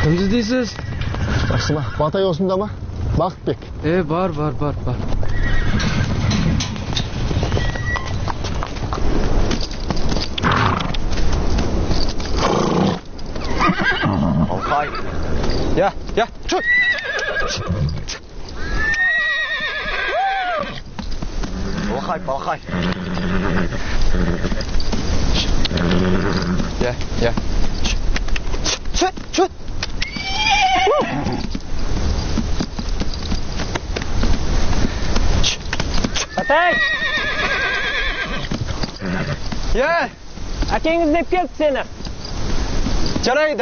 Кімді дейсіз? Жақсы ма? Батай осында ма? Бақытбек. Бар. Алқай. Я, чөт. Алқай. Я. Чөт. Батай! Я! Әкеңіз деп келді сені. Жарайды.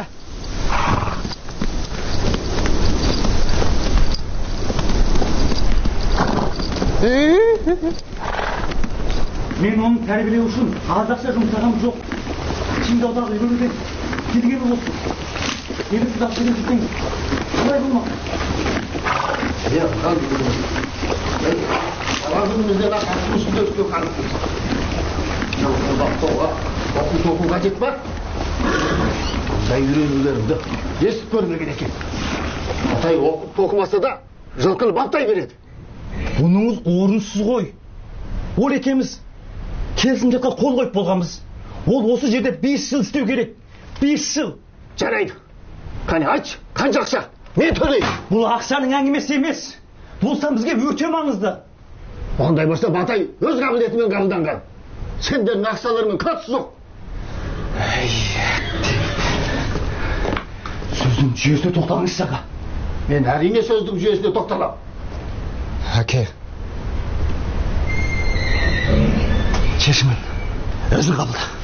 Мен оны тәрбиелеу үшін қазақша жұмсағаным жоқ. Шыңдаудағы үйренуден келгені осы. Келесі дақ беріп жүрсеңіз, қалай болмақ? Ağzımızda üstünde üstü kanıtız. Okul kaçet var. Atay yürüyünülerinde esip görmek gereken. Atay okumasa da жылқыны баптай береді. Бұныңыз орынсыз ғой. Ол екеміз келісімшартқа қол қойып болғанбыз. Ол осы жерде 5 жыл істеу керек. 5 жыл. Жарайды. Қане айтшы, қанша ақша? Мен төлеймін. Бұл ақшаның әңгімесі емес. Бұл бізге өте маңызды. Ондай болса Батай өз қабілетімен қабылданған. Сендердің ақшаларымен қатысы жоқ. Сөздің жүйесіне тоқталыңыз аға. Мен әрине сөздің жүйесіне тоқталам. Әке. Шешімін өзің қабылда.